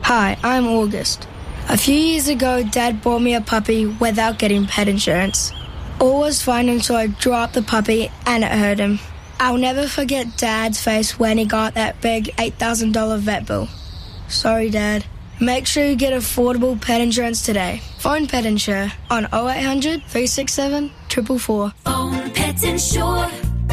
Hi, I'm August. A few years ago, Dad bought me a puppy without getting pet insurance. All was fine until I dropped the puppy and it hurt him. I'll never forget Dad's face when he got that big $8,000 vet bill. Sorry, Dad. Make sure you get affordable pet insurance today. Phone Pet Insure on 0800 367 444. Phone Pet Insure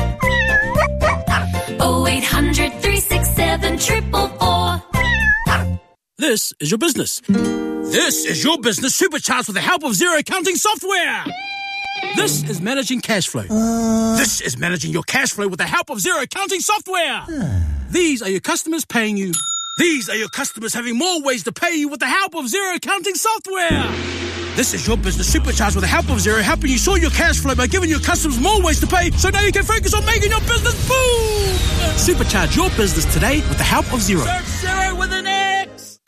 0800 367 444. This is your business. This is your business supercharged with the help of Xero accounting software. This is managing cash flow. This is managing your cash flow with the help of Xero accounting software. These are your customers paying you. These are your customers having more ways to pay you with the help of Xero accounting software. This is your business supercharged with the help of Xero, helping you sort your cash flow by giving your customers more ways to pay, so now you can focus on making your business boom. Supercharge your business today with the help of Xero. Search Xero with an X.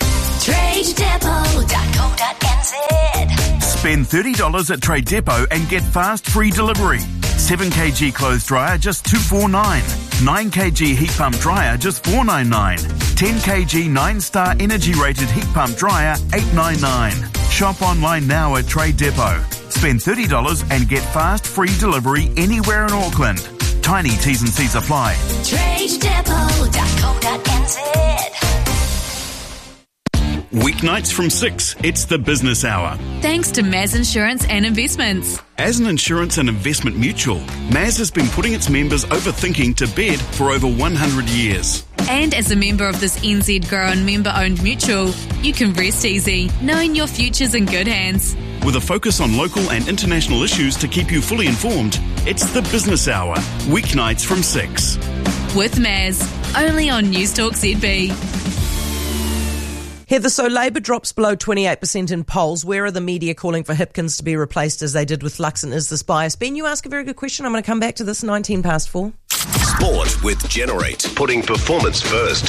TradeDepot.co.nz. Spend $30 at Trade Depot and get fast free delivery. 7kg clothes dryer just $249. 9kg heat pump dryer just $499. 10kg 9-star energy rated heat pump dryer $899. Shop online now at Trade Depot. Spend $30 and get fast free delivery anywhere in Auckland. Tiny T's and C's apply. TradeDepot.co.nz. Weeknights from 6, it's the business hour. Thanks to Maz Insurance and Investments. As an insurance and investment mutual, Maz has been putting its members overthinking to bed for over 100 years. And as a member of this NZ Grown member-owned mutual, you can rest easy, knowing your future's in good hands. With a focus on local and international issues to keep you fully informed, it's the business hour, weeknights from 6. With Maz, only on Newstalk ZB. Heather, so Labour drops below 28% in polls. Where are the media calling for Hipkins to be replaced as they did with Luxon? Is this bias? Ben, you ask a very good question. I'm going to come back to this 4:19. Sport with Generate. Putting performance first.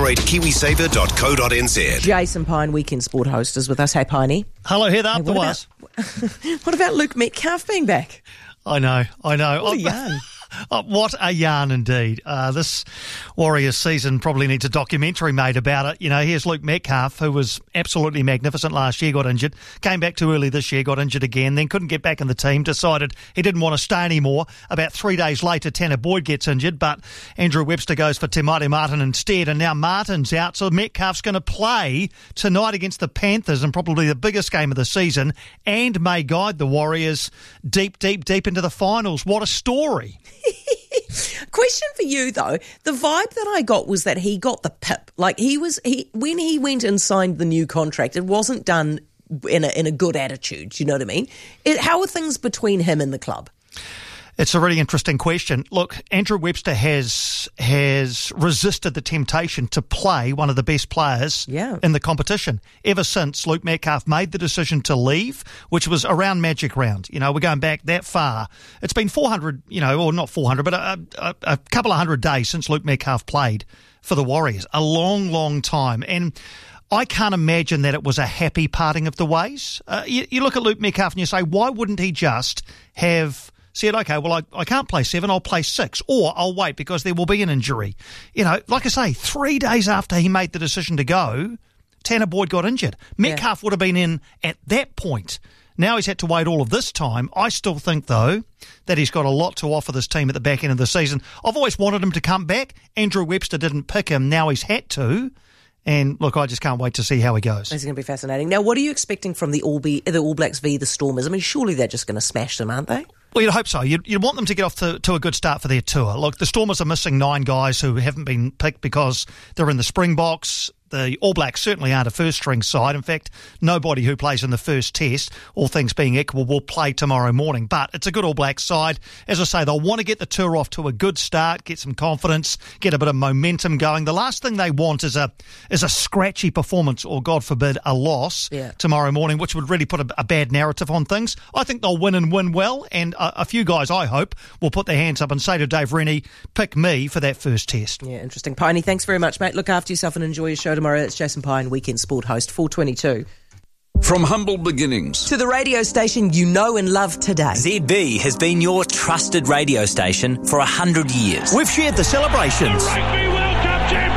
GenerateKiwiSaver.co.nz. Jason Pine, Weekend Sport host, is with us. Hey, Piney. Hello, Heather. Up the was. What about Luke Metcalf being back? I know. What a yarn. What a yarn indeed. This Warriors season probably needs a documentary made about it. You know, here's Luke Metcalf, who was absolutely magnificent last year, got injured, came back too early this year, got injured again, then couldn't get back in the team, decided he didn't want to stay anymore. About 3 days later, Tanner Boyd gets injured, but Andrew Webster goes for Te Maire Martin instead, and now Martin's out, so Metcalf's going to play tonight against the Panthers in probably the biggest game of the season, and may guide the Warriors deep into the finals. What a story. Question for you, though. The vibe that I got was that he got the pip. Like, when he went and signed the new contract, it wasn't done in a good attitude. You know what I mean? How are things between him and the club? It's a really interesting question. Look, Andrew Webster has resisted the temptation to play one of the best players in the competition ever since Luke Metcalf made the decision to leave, which was around Magic Round. You know, we're going back that far. It's been 400, or not 400, but a couple of 100 days since Luke Metcalf played for the Warriors. A long, long time. And I can't imagine that it was a happy parting of the ways. You look at Luke Metcalf and you say, why wouldn't he just have said, okay, well, I can't play 7, I'll play 6, or I'll wait because there will be an injury. You know, like I say, 3 days after he made the decision to go, Tanner Boyd got injured. Metcalf would have been in at that point. Now he's had to wait all of this time. I still think, though, that he's got a lot to offer this team at the back end of the season. I've always wanted him to come back. Andrew Webster didn't pick him. Now he's had to. And, look, I just can't wait to see how he goes. It's going to be fascinating. Now, what are you expecting from the All Blacks v. the Stormers? I mean, surely they're just going to smash them, aren't they? Well, you'd hope so. You'd want them to get off to a good start for their tour. Look, the Stormers are missing 9 guys who haven't been picked because they're in the Springboks. The All Blacks certainly aren't a first-string side. In fact, nobody who plays in the first test, all things being equal, will play tomorrow morning. But it's a good All Blacks side. As I say, they'll want to get the tour off to a good start, get some confidence, get a bit of momentum going. The last thing they want is a scratchy performance or, God forbid, a loss tomorrow morning, which would really put a bad narrative on things. I think they'll win and win well, and a few guys, I hope, will put their hands up and say to Dave Rennie, pick me for that first test. Yeah, interesting. Piney, thanks very much, mate. Look after yourself and enjoy your show tomorrow. It's Jason Pine, Weekend Sport host, 4:22. From humble beginnings to the radio station you know and love today. ZB has been your trusted radio station for 100 years. We've shared the celebrations, the Rugby World Cup champions,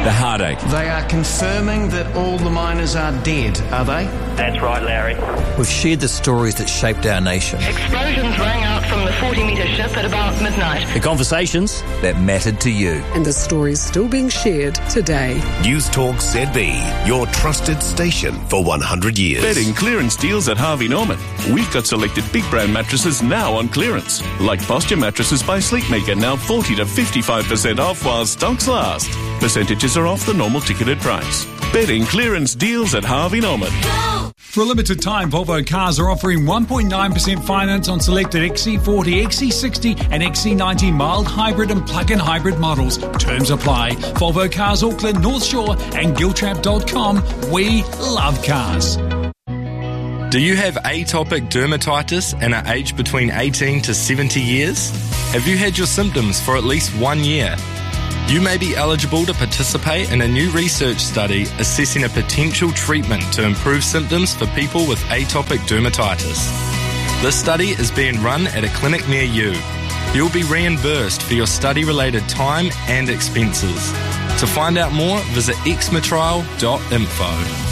the heartache. They are confirming that all the miners are dead, are they? That's right, Larry. We've shared the stories that shaped our nation. Explosions rang out from the 40-metre ship at about midnight. The conversations that mattered to you. And the stories still being shared today. News Talk ZB, your trusted station for 100 years. Bedding clearance deals at Harvey Norman. We've got selected big brand mattresses now on clearance. Like Posture Mattresses by Sleepmaker, now 40 to 55% off while stocks last. Percentages are off the normal ticketed price. Bedding clearance deals at Harvey Norman. Go! For a limited time, Volvo Cars are offering 1.9% finance on selected XC40, XC60 and XC90 mild hybrid and plug-in hybrid models. Terms apply. Volvo Cars Auckland, North Shore and Giltrap.com. We love cars. Do you have atopic dermatitis and are aged between 18 to 70 years? Have you had your symptoms for at least 1 year? You may be eligible to participate in a new research study assessing a potential treatment to improve symptoms for people with atopic dermatitis. This study is being run at a clinic near you. You'll be reimbursed for your study-related time and expenses. To find out more, visit xmatrial.info.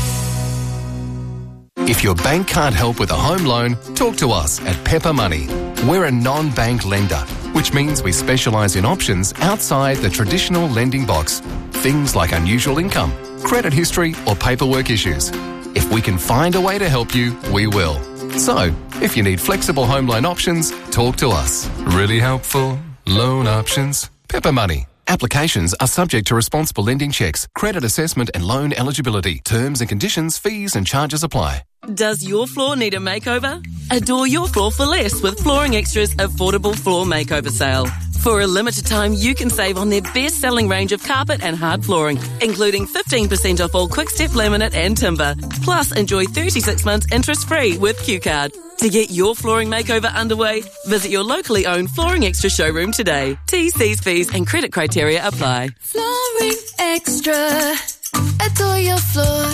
If your bank can't help with a home loan, talk to us at Pepper Money. We're a non-bank lender, which means we specialise in options outside the traditional lending box. Things like unusual income, credit history or paperwork issues. If we can find a way to help you, we will. So, if you need flexible home loan options, talk to us. Really helpful loan options. Pepper Money. Applications are subject to responsible lending checks, credit assessment and loan eligibility. Terms and conditions, fees and charges apply. Does your floor need a makeover? Adore your floor for less with Flooring Extra's affordable floor makeover sale. For a limited time, you can save on their best-selling range of carpet and hard flooring, including 15% off all Quick-Step laminate and timber. Plus, enjoy 36 months interest-free with Q-Card. To get your flooring makeover underway, visit your locally owned Flooring Extra showroom today. T's, fees and credit criteria apply. Flooring Extra. Adore your floor.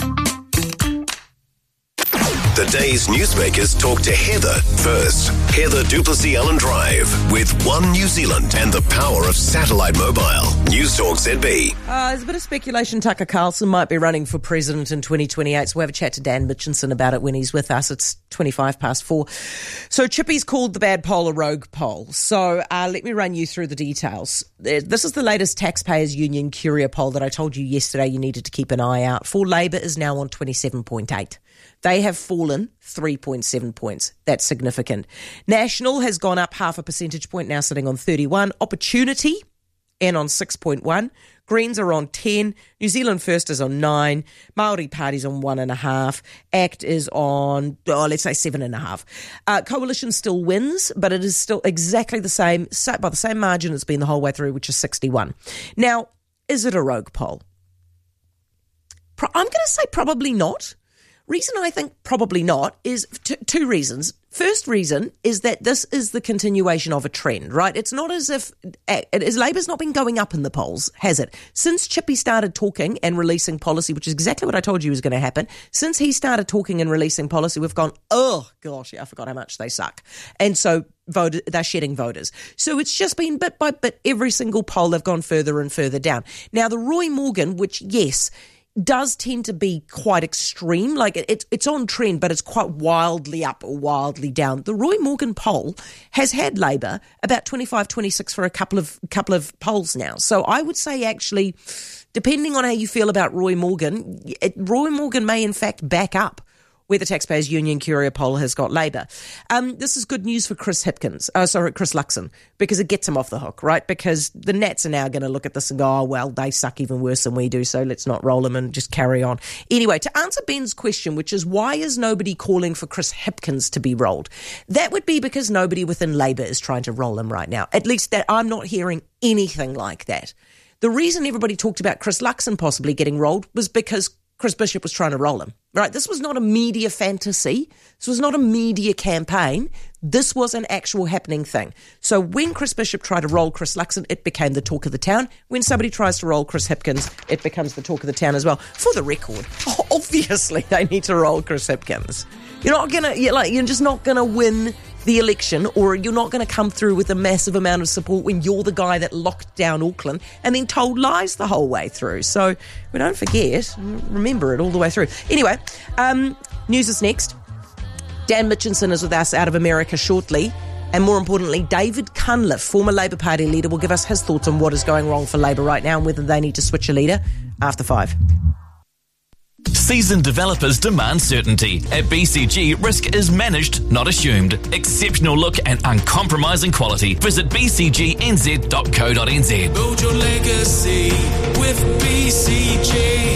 The day's newsmakers talk to Heather first. Heather Duplessis-Allen Drive with One New Zealand and the power of satellite mobile. News Talk ZB. There's a bit of speculation Tucker Carlson might be running for president in 2028, so we'll have a chat to Dan Mitchinson about it when he's with us. It's 4:25. So Chippy's called the bad poll a rogue poll. So let me run you through the details. This is the latest Taxpayers Union Curia poll that I told you yesterday you needed to keep an eye out for. Labor is now on 27.8. They have fallen 3.7 points. That's significant. National has gone up half a percentage point, now sitting on 31. Opportunity and on 6.1. Greens are on 10. New Zealand First is on 9. Māori Party's on 1.5. ACT is on, let's say 7.5. Coalition still wins, but it is still exactly the same, by the same margin it's been the whole way through, which is 61. Now, is it a rogue poll? I'm going to say probably not. Reason I think probably not is two reasons. First reason is that this is the continuation of a trend, right? It's not as if Labor's not been going up in the polls, has it? Since Chippy started talking and releasing policy, which is exactly what I told you was going to happen, since he started talking and releasing policy, we've gone, oh gosh, yeah, I forgot how much they suck. And so they're shedding voters. So it's just been bit by bit, every single poll they've gone further and further down. Now the Roy Morgan, which yes, does tend to be quite extreme. Like it's on trend, but it's quite wildly up or wildly down. The Roy Morgan poll has had Labor about 25, 26 for a couple of polls now. So I would say actually, depending on how you feel about Roy Morgan may in fact back up where the Taxpayers Union Curia poll has got Labor. This is good news for Chris Luxon, because it gets him off the hook, right? Because the Nats are now going to look at this and go, oh, well, they suck even worse than we do, so let's not roll them and just carry on. Anyway, to answer Ben's question, which is why is nobody calling for Chris Hipkins to be rolled? That would be because nobody within Labor is trying to roll him right now. At least that I'm not hearing anything like that. The reason everybody talked about Chris Luxon possibly getting rolled was because Chris Bishop was trying to roll him, right? This was not a media fantasy. This was not a media campaign. This was an actual happening thing. So when Chris Bishop tried to roll Chris Luxon, it became the talk of the town. When somebody tries to roll Chris Hipkins, it becomes the talk of the town as well. For the record, obviously they need to roll Chris Hipkins. You're just not gonna win the election, or you're not going to come through with a massive amount of support when you're the guy that locked down Auckland and then told lies the whole way through. So we don't forget, remember it all the way through. Anyway, news is next. Dan Mitchinson is with us out of America shortly. And more importantly, David Cunliffe, former Labour Party leader, will give us his thoughts on what is going wrong for Labour right now and whether they need to switch a leader after 5. Seasoned developers demand certainty. At BCG, risk is managed, not assumed. Exceptional look and uncompromising quality. Visit bcgnz.co.nz. Build your legacy with BCG.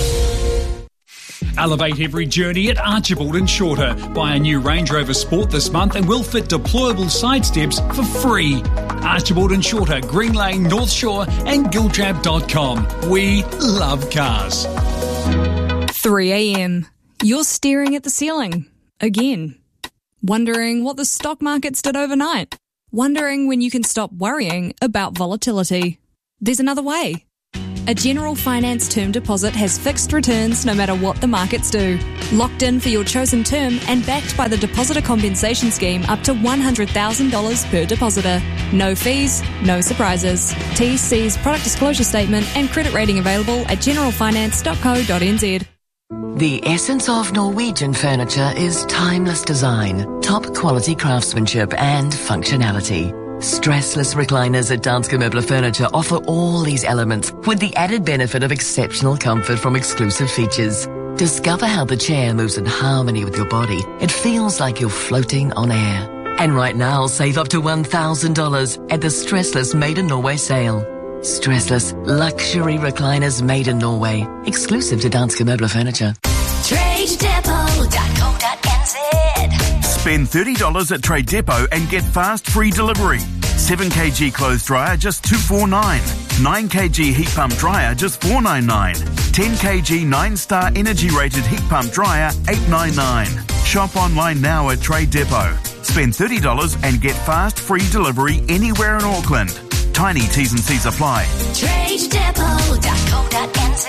Elevate every journey at Archibald and Shorter. Buy a new Range Rover Sport this month and we'll fit deployable side steps for free. Archibald and Shorter, Green Lane, North Shore and Giltrap.com. We love cars. 3 a.m. You're staring at the ceiling. Again. Wondering what the stock markets did overnight. Wondering when you can stop worrying about volatility. There's another way. A General Finance term deposit has fixed returns no matter what the markets do. Locked in for your chosen term and backed by the Depositor Compensation Scheme up to $100,000 per depositor. No fees, no surprises. TC's product disclosure statement and credit rating available at generalfinance.co.nz. The essence of Norwegian furniture is timeless design, top quality craftsmanship and functionality. Stressless recliners at Danske Møbler Furniture offer all these elements with the added benefit of exceptional comfort from exclusive features. Discover how the chair moves in harmony with your body. It feels like you're floating on air. And right now, save up to $1,000 at the Stressless Made in Norway sale. Stressless luxury recliners made in Norway, exclusive to Danske Møbler Furniture. TradeDepot.co.nz. Spend $30 at Trade Depot and get fast free delivery. 7kg clothes dryer just $249. 9kg heat pump dryer just $499. 10kg 9-star energy rated heat pump dryer $899. Shop online now at Trade Depot. Spend $30 and get fast free delivery anywhere in Auckland. Tiny T's and C's apply. TradeDepot.co.nz.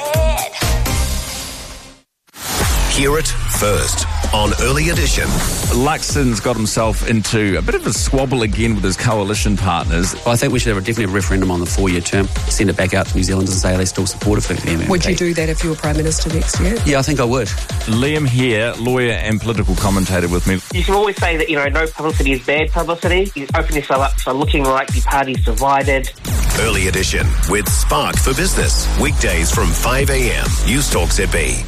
Hear it first on Early Edition. Luxon's got himself into a bit of a squabble again with his coalition partners. I think we should have definitely a referendum on the 4-year term, send it back out to New Zealanders and say are they still supportive of the MMP. Would you do that if you were Prime Minister next year? Yeah, I think I would. Liam here, lawyer and political commentator with me. You can always say that, no publicity is bad publicity. You open yourself up for looking like the party's divided. Early Edition with Spark for Business. Weekdays from 5 a.m. News Talk ZB.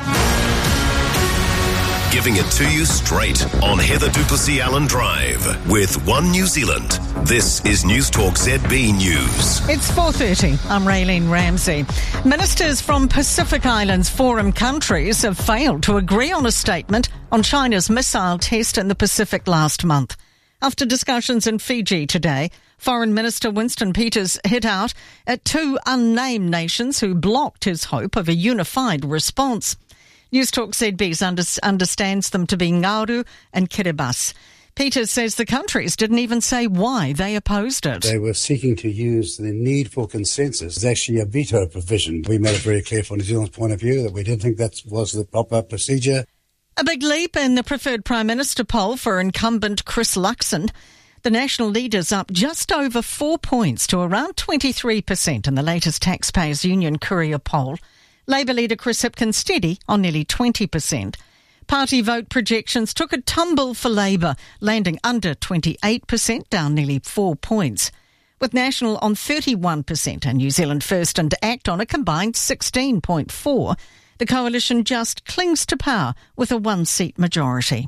Giving it to you straight on Heather Duplessis Allen Drive with One New Zealand. This is News Talk ZB News. It's 4:30. I'm Raylene Ramsey. Ministers from Pacific Islands Forum countries have failed to agree on a statement on China's missile test in the Pacific last month. After discussions in Fiji today, Foreign Minister Winston Peters hit out at 2 unnamed nations who blocked his hope of a unified response. News Talk ZB understands them to be Nauru and Kiribati. Peters says the countries didn't even say why they opposed it. They were seeking to use the need for consensus as actually a veto provision. We made it very clear from New Zealand's point of view that we didn't think that was the proper procedure. A big leap in the preferred Prime Minister poll for incumbent Chris Luxon. The National leader's up just over 4 points to around 23% in the latest Taxpayers Union Courier poll. Labour leader Chris Hipkins steady on nearly 20%. Party vote projections took a tumble for Labour, landing under 28%, down nearly 4 points. With National on 31% and New Zealand First and ACT on a combined 16.4%, the coalition just clings to power with a 1-seat majority.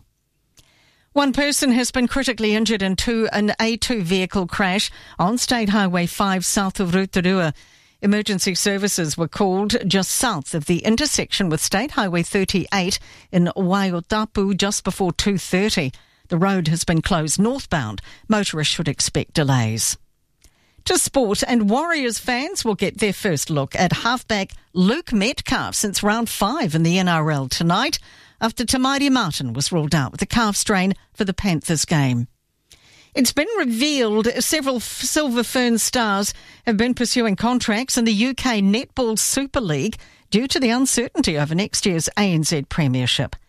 One person has been critically injured in an A2 vehicle crash on State Highway 5 south of Rotorua. Emergency services were called just south of the intersection with State Highway 38 in Waiotapu just before 2:30. The road has been closed northbound. Motorists should expect delays. To sport, and Warriors fans will get their first look at halfback Luke Metcalf since round 5 in the NRL tonight, after Tamairi Martin was ruled out with a calf strain for the Panthers game. It's been revealed several Silver Fern stars have been pursuing contracts in the UK Netball Super League due to the uncertainty over next year's ANZ Premiership.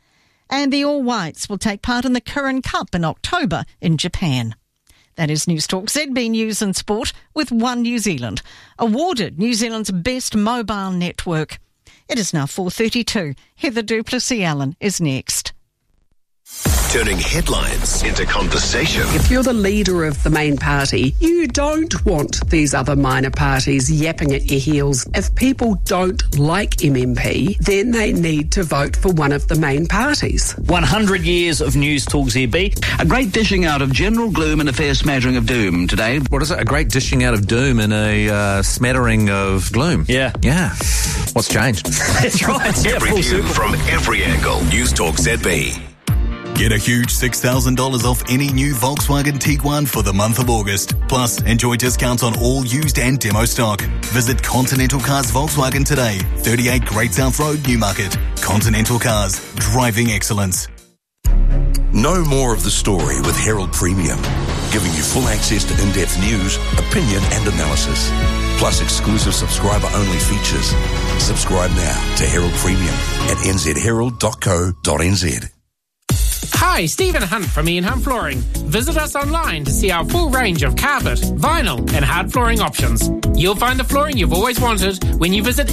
And the All Whites will take part in the Kirin Cup in October in Japan. That is News Talk ZB News and Sport with One New Zealand, awarded New Zealand's best mobile network. It is now 4:32. Heather Duplessis-Allen is next. Turning headlines into conversation. If you're the leader of the main party, you don't want these other minor parties yapping at your heels. If people don't like MMP, then they need to vote for one of the main parties. 100 years of News Talk ZB. A great dishing out of general gloom and a fair smattering of doom today. What is it? A great dishing out of doom and a smattering of gloom. Yeah. What's changed? That's right. Every view from every angle. News Talk ZB. Get a huge $6,000 off any new Volkswagen Tiguan for the month of August. Plus, enjoy discounts on all used and demo stock. Visit Continental Cars Volkswagen today, 38 Great South Road, Newmarket. Continental Cars, driving excellence. Know more of the story with Herald Premium, giving you full access to in-depth news, opinion and analysis, plus exclusive subscriber-only features. Subscribe now to Herald Premium at nzherald.co.nz. Hi, Stephen Hunt from Ian Hunt Flooring. Visit us online to see our full range of carpet, vinyl and hard flooring options. You'll find the flooring you've always wanted when you visit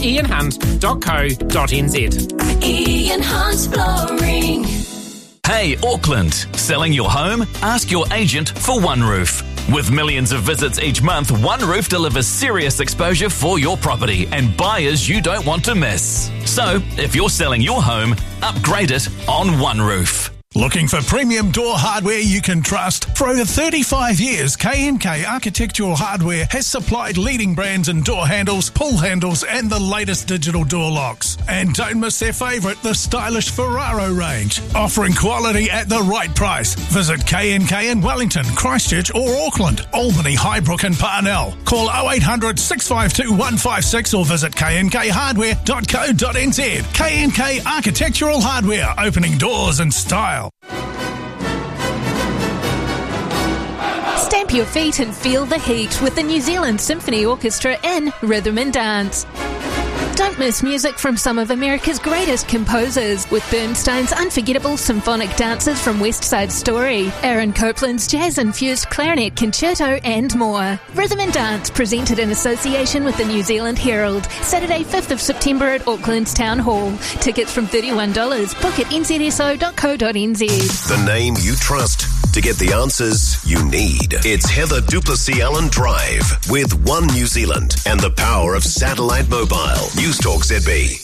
ianhunt.co.nz. Ian Hunt Flooring. Hey, Auckland, selling your home? Ask your agent for One Roof. With millions of visits each month, One Roof delivers serious exposure for your property and buyers you don't want to miss. So, if you're selling your home, upgrade it on One Roof. Looking for premium door hardware you can trust? For over 35 years, K&K Architectural Hardware has supplied leading brands in door handles, pull handles and the latest digital door locks. And don't miss their favourite, the stylish Ferraro range, offering quality at the right price. Visit K&K in Wellington, Christchurch or Auckland, Albany, Highbrook and Parnell. Call 0800 652 156 or visit knkhardware.co.nz. K&K Architectural Hardware, opening doors in style. Stamp your feet and feel the heat with the New Zealand Symphony Orchestra in Rhythm and Dance. Don't miss music from some of America's greatest composers, with Bernstein's unforgettable symphonic dances from West Side Story, Aaron Copland's jazz-infused clarinet concerto, and more. Rhythm and Dance, presented in association with the New Zealand Herald. Saturday, 5th of September at Auckland's Town Hall. Tickets from $31. Book at nzso.co.nz. The name you trust to get the answers you need. It's Heather Duplessis-Allen Drive with One New Zealand and the power of satellite mobile. News Talk ZB.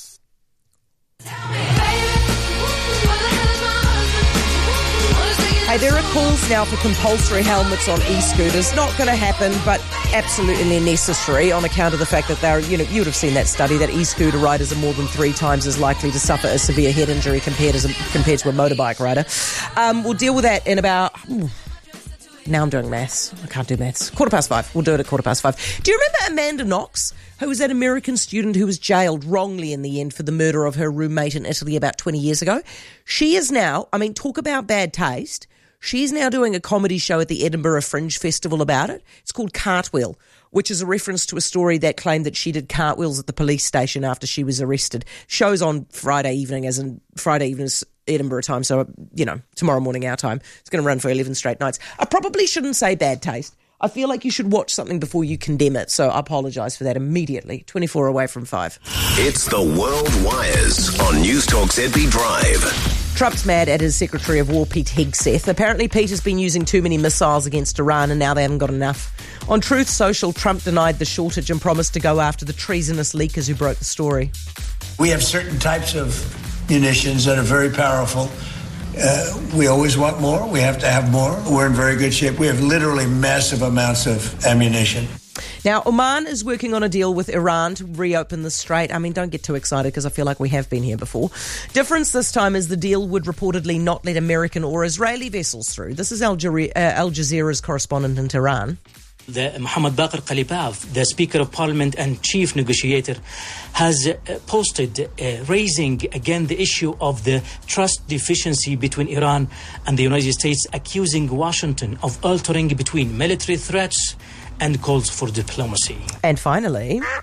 Hey, there are calls now for compulsory helmets on e-scooters. Not going to happen, but absolutely necessary on account of the fact that they're, you would have seen that study that e-scooter riders are more than 3 times as likely to suffer a severe head injury compared to a motorbike rider. We'll deal with that in about... Now I'm doing maths. I can't do maths. 5:15. We'll do it at 5:15. Do you remember Amanda Knox, who was that American student who was jailed wrongly in the end for the murder of her roommate in Italy about 20 years ago? She is now, talk about bad taste, she's now doing a comedy show at the Edinburgh Fringe Festival about it. It's called Cartwheel, which is a reference to a story that claimed that she did cartwheels at the police station after she was arrested. Show's on Friday evening, as in Friday evening's Edinburgh time, so, tomorrow morning our time. It's going to run for 11 straight nights. I probably shouldn't say bad taste. I feel like you should watch something before you condemn it, so I apologise for that immediately. 24 away from 5. It's the World Wires on News Talk ZB Drive. Trump's mad at his Secretary of War, Pete Hegseth. Apparently Pete has been using too many missiles against Iran and now they haven't got enough. On Truth Social, Trump denied the shortage and promised to go after the treasonous leakers who broke the story. We have certain types of munitions that are very powerful. We always want more. We have to have more. We're in very good shape. We have literally massive amounts of ammunition. Now, Oman is working on a deal with Iran to reopen the strait. Don't get too excited because I feel like we have been here before. Difference this time is the deal would reportedly not let American or Israeli vessels through. This is Al Jazeera's correspondent in Tehran. Mohammad Baqir Qalibaf, the Speaker of Parliament and Chief Negotiator, has posted raising again the issue of the trust deficiency between Iran and the United States, accusing Washington of altering between military threats and calls for diplomacy. And finally...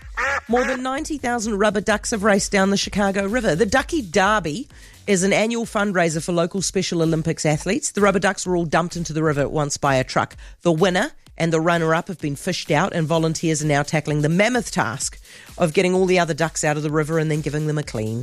More than 90,000 rubber ducks have raced down the Chicago River. The Ducky Derby is an annual fundraiser for local Special Olympics athletes. The rubber ducks were all dumped into the river at once by a truck. The winner and the runner-up have been fished out, and volunteers are now tackling the mammoth task of getting all the other ducks out of the river and then giving them a clean.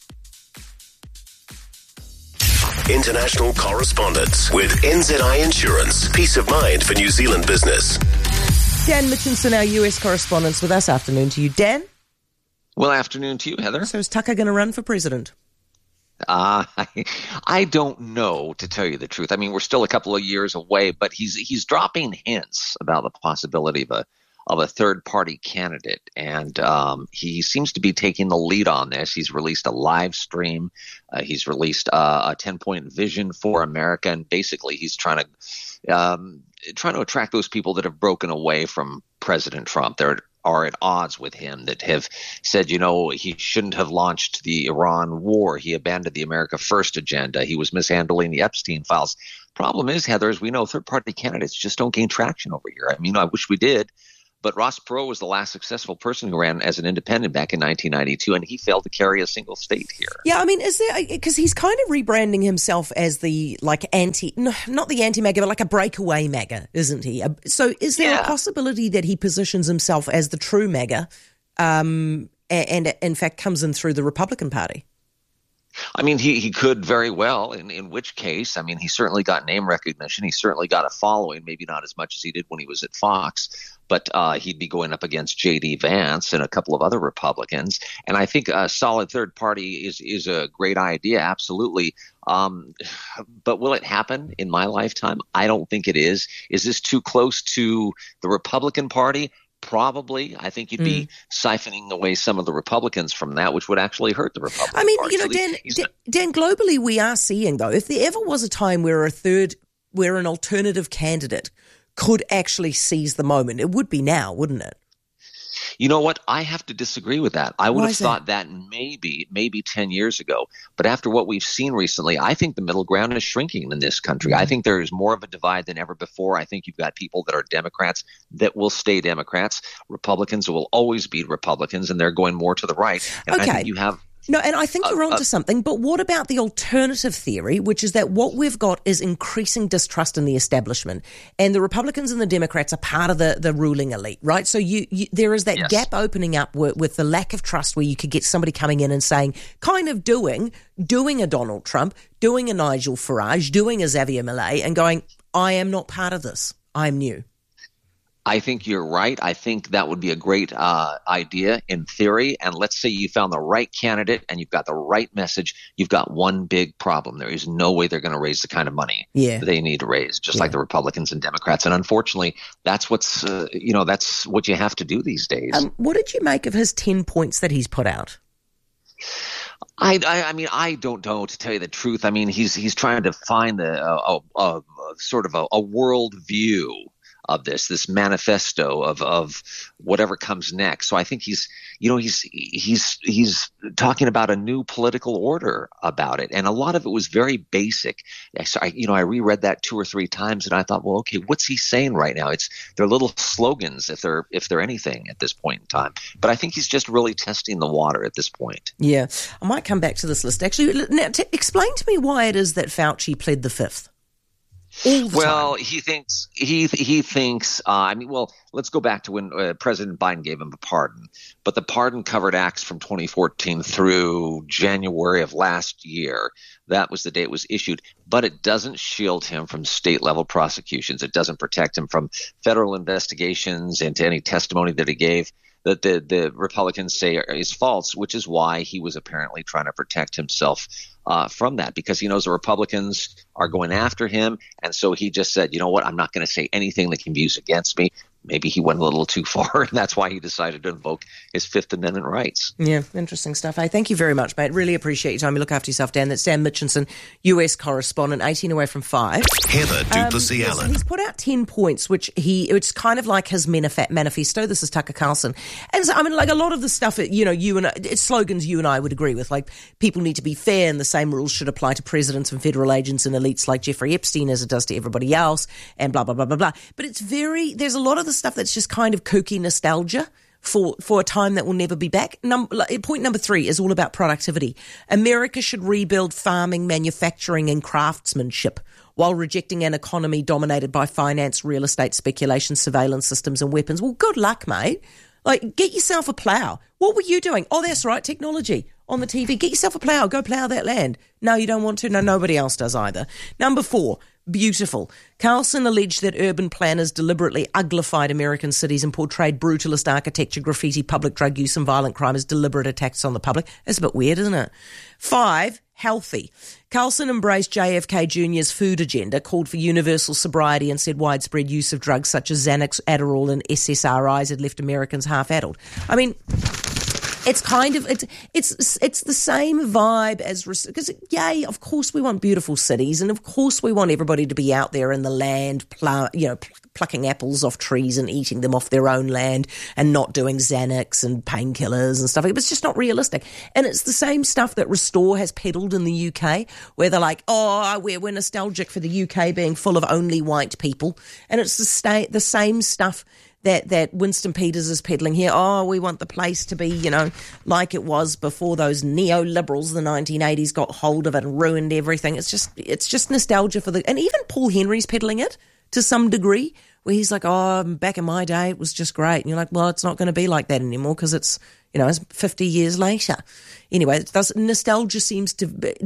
International correspondence with NZI Insurance. Peace of mind for New Zealand business. Dan Mitchinson, our US correspondent, with us. Afternoon to you, Dan. Well, afternoon to you, Heather. So is Tucker going to run for president? I don't know, to tell you the truth. I mean, we're still a couple of years away, but he's dropping hints about the possibility of a third-party candidate, and he seems to be taking the lead on this. He's released a live stream. He's released a 10-point vision for America, and basically he's trying to attract those people that have broken away from President Trump. They're are at odds with him, that have said, he shouldn't have launched the Iran war. He abandoned the America First agenda. He was mishandling the Epstein files. Problem is, Heather, as we know, third-party candidates just don't gain traction over here. I mean, I wish we did. But Ross Perot was the last successful person who ran as an independent back in 1992, and he failed to carry a single state here. Yeah, I mean, is there, because he's kind of rebranding himself as the, not the anti-MAGA, but like a breakaway MAGA, isn't he? So is there a possibility that he positions himself as the true MAGA and in fact comes in through the Republican Party? I mean, he could very well, in which case, I mean, he certainly got name recognition. He certainly got a following, maybe not as much as he did when he was at Fox, but he'd be going up against J.D. Vance and a couple of other Republicans. And I think a solid third party is a great idea, absolutely. But will it happen in my lifetime? I don't think it is. Is this too close to the Republican Party? Probably. I think you'd be siphoning away some of the Republicans from that, which would actually hurt the Republican Party. I mean, Dan, globally we are seeing, though, if there ever was a time where an alternative candidate could actually seize the moment, it would be now, wouldn't it? You know what? I have to disagree with that. I would have thought that maybe 10 years ago. But after what we've seen recently, I think the middle ground is shrinking in this country. I think there is more of a divide than ever before. I think you've got people that are Democrats that will stay Democrats, Republicans will always be Republicans, and they're going more to the right. And I think you have... No, and I think you're onto something, but what about the alternative theory, which is that what we've got is increasing distrust in the establishment, and the Republicans and the Democrats are part of the ruling elite, right? So there is that gap opening up with the lack of trust where you could get somebody coming in and saying, kind of doing a Donald Trump, doing a Nigel Farage, doing a Xavier Millet, and going, I am not part of this. I'm new. I think you're right. I think that would be a great idea in theory. And let's say you found the right candidate and you've got the right message. You've got one big problem. There is no way they're going to raise the kind of money they need to raise, just like the Republicans and Democrats. And unfortunately, that's what's that's what you have to do these days. What did you make of his 10 points that he's put out? I mean, I don't know, to tell you the truth. I mean, he's trying to find sort of a world view of this manifesto of whatever comes next. So I think he's talking about a new political order about it. And a lot of it was very basic. So I reread that 2 or 3 times and I thought, well, okay, what's he saying right now? They're little slogans if they're anything at this point in time. But I think he's just really testing the water at this point. Yeah. I might come back to this list. Actually, now explain to me why it is that Fauci pled the fifth. Well, he thinks. Let's go back to when President Biden gave him a pardon. But the pardon covered acts from 2014 through January of last year. That was the day it was issued. But it doesn't shield him from state-level prosecutions. It doesn't protect him from federal investigations into any testimony that he gave that the Republicans say is false, which is why he was apparently trying to protect himself from that, because he knows the Republicans are going after him. And so he just said, you know what, I'm not going to say anything that can be used against me. Maybe he went a little too far, and that's why he decided to invoke his Fifth Amendment rights. Yeah, interesting stuff. Hey, thank you very much, mate. Really appreciate your time. You look after yourself, Dan. That's Dan Mitchinson, US correspondent, 18 away from 5. Heather Duplessis Allen. He's put out 10 points, it's kind of like his manifesto. This is Tucker Carlson. And so, I mean, like a lot of the stuff, it's slogans you and I would agree with, like people need to be fair and the same rules should apply to presidents and federal agents and elites like Jeffrey Epstein as it does to everybody else, and blah, blah, blah, blah, blah. But there's a lot of the stuff that's just kind of kooky nostalgia for a time that will never be back. Point number 3 is all about productivity. America should rebuild farming, manufacturing and craftsmanship while rejecting an economy dominated by finance, real estate, speculation, surveillance systems and weapons. Well, good luck, mate. Like, get yourself a plough. What were you doing? Oh, that's right, technology on the TV. Get yourself a plough. Go plough that land. No, you don't want to. No, nobody else does either. Number 4, beautiful. Carlson alleged that urban planners deliberately uglified American cities and portrayed brutalist architecture, graffiti, public drug use and violent crime as deliberate attacks on the public. That's a bit weird, isn't it? 5, healthy. Carlson embraced JFK Jr.'s food agenda, called for universal sobriety and said widespread use of drugs such as Xanax, Adderall and SSRIs had left Americans half-addled. I mean, it's kind of, it's the same vibe as, because yay, of course we want beautiful cities and of course we want everybody to be out there in the land, plucking apples off trees and eating them off their own land and not doing Xanax and painkillers and stuff. It's just not realistic. And it's the same stuff that Restore has peddled in the UK, where they're like, oh, we're nostalgic for the UK being full of only white people. And it's the same stuff that Winston Peters is peddling here. Oh, we want the place to be, like it was before those neoliberals, the 1980s, got hold of it and ruined everything. It's just nostalgia and even Paul Henry's peddling it to some degree, where he's like, oh, back in my day, it was just great. And you're like, well, it's not going to be like that anymore because it's 50 years later. Anyway, nostalgia's the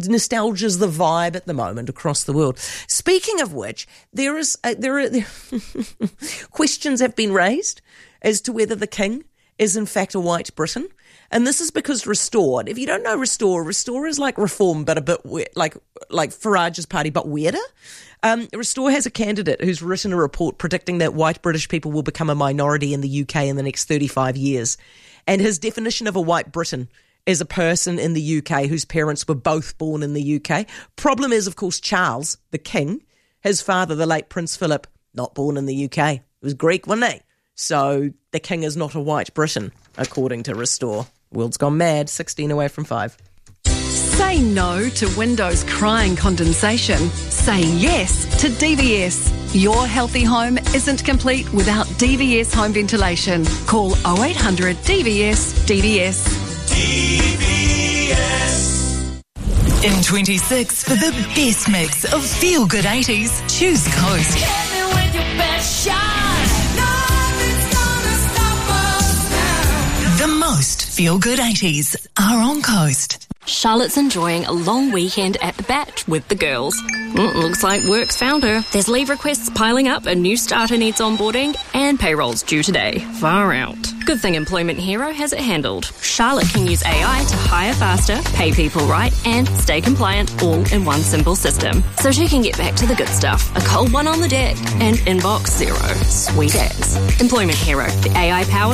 vibe at the moment across the world. Speaking of which, there are questions have been raised as to whether the king is in fact a white Briton. And this is because Restore, if you don't know Restore is like Reform, but a bit weird, like Farage's party, but weirder. Restore has a candidate who's written a report predicting that white British people will become a minority in the UK in the next 35 years. And his definition of a white Briton is a person in the UK whose parents were both born in the UK. Problem is, of course, Charles, the king, his father, the late Prince Philip, not born in the UK. He was Greek, wasn't he? So the king is not a white Briton, according to Restore. World's gone mad, 16 away from 5. Say no to windows crying condensation. Say yes to DVS. Your healthy home isn't complete without DVS home ventilation. Call 0800 DVS DVS. DVS. In 26, for the best mix of feel-good 80s, choose Coast. Hit me with your best shot. Nothing's gonna stop us now. The most feel-good 80s are on Coast. Charlotte's enjoying a long weekend at the Bat with the girls. Looks like work's found her. There's leave requests piling up, a new starter needs onboarding, and payroll's due today. Far out. Good thing Employment Hero has it handled. Charlotte can use AI to hire faster, pay people right, and stay compliant all in one simple system. So she can get back to the good stuff. A cold one on the deck and inbox zero. Sweet as. Employment Hero, the AI-powered